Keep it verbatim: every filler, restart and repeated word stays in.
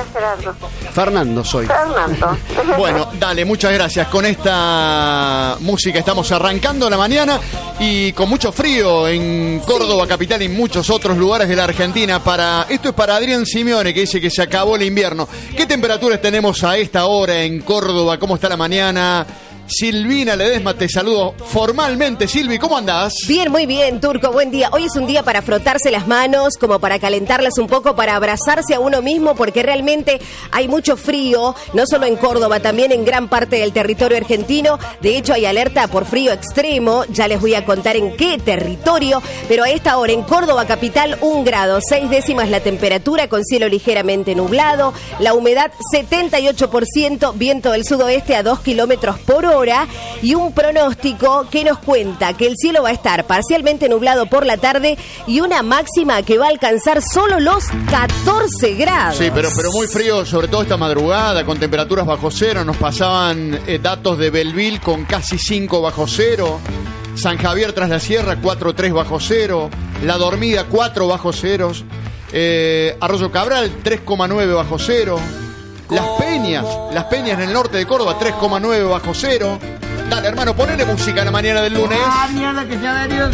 día, Gerardo? Fernando soy. Fernando. Bueno, dale, muchas gracias. Con esta música estamos arrancando la mañana y con mucho frío en Córdoba, sí, capital y muchos otros lugares de la Argentina. Para Esto es para Adrián Simeone, que dice que se acabó el invierno. ¿Qué temperaturas tenemos a esta hora en Córdoba? ¿Cómo está la mañana? Silvina Ledesma, te saludo formalmente. Silvi, ¿cómo andás? Bien, muy bien, Turco, buen día. Hoy es un día para frotarse las manos, como para calentarlas un poco, para abrazarse a uno mismo, porque realmente hay mucho frío, no solo en Córdoba, también en gran parte del territorio argentino. De hecho, hay alerta por frío extremo, ya les voy a contar en qué territorio, pero a esta hora en Córdoba capital, un grado, seis décimas la temperatura, con cielo ligeramente nublado, la humedad setenta y ocho por ciento, viento del sudoeste a dos kilómetros por hora, y un pronóstico que nos cuenta que el cielo va a estar parcialmente nublado por la tarde y una máxima que va a alcanzar solo los catorce grados. Sí, pero, pero muy frío, sobre todo esta madrugada, con temperaturas bajo cero. Nos pasaban eh, datos de Belville con casi cinco bajo cero. San Javier tras la Sierra, cuatro tres bajo cero. La Dormida, cuatro bajo ceros. Eh, Arroyo Cabral, tres coma nueve bajo cero. Las Peñas, Las Peñas en el norte de Córdoba, tres coma nueve bajo cero. Dale, hermano, ponele música en la mañana del lunes. Ah, mierda, que sea de Dios.